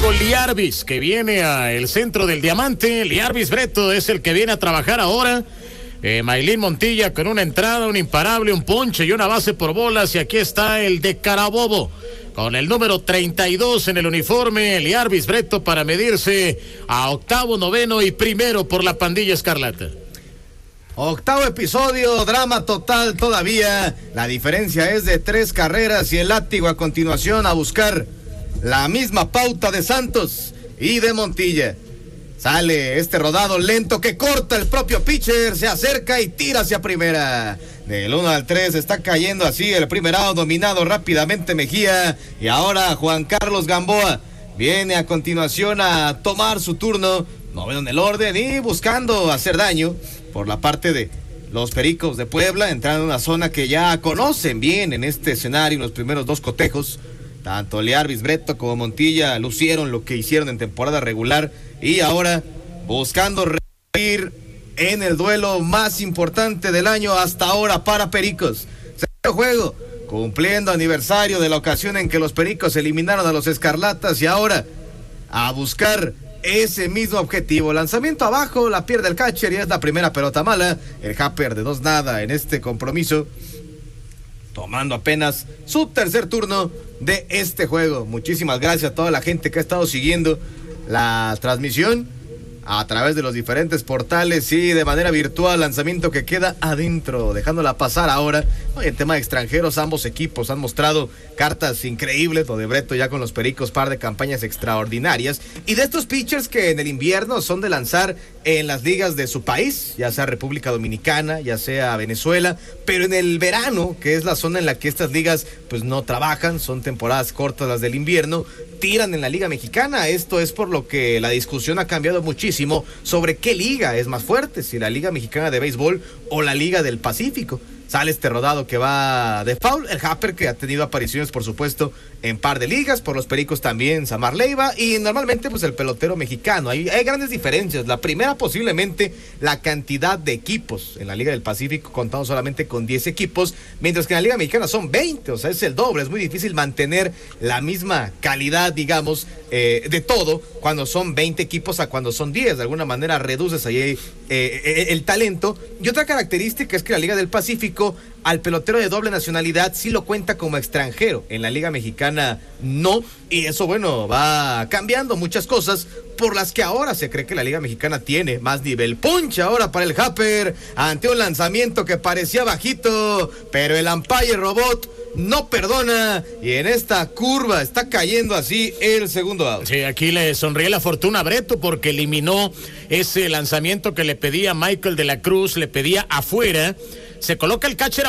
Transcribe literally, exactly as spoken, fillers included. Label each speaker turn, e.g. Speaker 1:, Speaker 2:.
Speaker 1: amigo Liarbis, que viene al centro del diamante. Liarbis Breto es el que viene a trabajar ahora. Eh, Maylin Montilla con una entrada, un imparable, un ponche y una base por bolas. Y aquí está el de Carabobo, con el número treinta y dos en el uniforme, Liarbis Breto, para medirse a octavo, noveno y primero por la pandilla escarlata.
Speaker 2: Octavo episodio, drama total todavía. La diferencia es de tres carreras y el látigo a continuación a buscar la misma pauta de Santos y de Montilla. Sale este rodado lento que corta el propio pitcher, se acerca y tira hacia primera. Del uno al tres está cayendo así el primer out, dominado rápidamente Mejía. Y ahora Juan Carlos Gamboa viene a continuación a tomar su turno, noveno en el orden y buscando hacer daño por la parte de los Pericos de Puebla, entrando en una zona que ya conocen bien en este escenario. En los primeros dos cotejos, tanto Liarbis Breto como Montilla lucieron lo que hicieron en temporada regular y ahora buscando reír en el duelo más importante del año hasta ahora para Pericos. Segundo juego, cumpliendo aniversario de la ocasión en que los Pericos eliminaron a los Escarlatas y ahora a buscar ese mismo objetivo. Lanzamiento abajo, la pierde el catcher y es la primera pelota mala. El Happer de dos nada en este compromiso, tomando apenas su tercer turno de este juego. Muchísimas gracias a toda la gente que ha estado siguiendo la transmisión a través de los diferentes portales y de manera virtual. Lanzamiento que queda adentro, dejándola pasar ahora. Hoy en tema de extranjeros, ambos equipos han mostrado cartas increíbles. Lo de Breto ya con los Pericos, par de campañas extraordinarias. Y de estos pitchers que en el invierno son de lanzar en las ligas de su país, ya sea República Dominicana, ya sea Venezuela, pero en el verano, que es la zona en la que estas ligas pues no trabajan, son temporadas cortas las del invierno, tiran en la Liga Mexicana. Esto es por lo que la discusión ha cambiado muchísimo sobre qué liga es más fuerte, si la Liga Mexicana de Béisbol o la Liga del Pacífico. Sale este rodado que va de foul, el Happer, que ha tenido apariciones por supuesto en par de ligas, por los Pericos también Samar Leiva, y normalmente pues el pelotero mexicano. Hay, hay grandes diferencias. La primera, posiblemente la cantidad de equipos. En la Liga del Pacífico contamos solamente con diez equipos, mientras que en la Liga Mexicana son veinte, o sea es el doble. Es muy difícil mantener la misma calidad, digamos, eh, de todo cuando son veinte equipos a cuando son diez. De alguna manera reduces ahí eh, el talento. Y otra característica es que la Liga del Pacífico al pelotero de doble nacionalidad sí lo cuenta como extranjero. En la Liga Mexicana no, y eso bueno va cambiando muchas cosas por las que ahora se cree que la Liga Mexicana tiene más nivel. Punch ahora para el Happer ante un lanzamiento que parecía bajito, pero el umpire robot no perdona y en esta curva está cayendo así el segundo out.
Speaker 1: Sí, aquí le sonríe la fortuna a Breto porque eliminó ese lanzamiento que le pedía Michael de la Cruz, le pedía afuera. Se coloca el catcher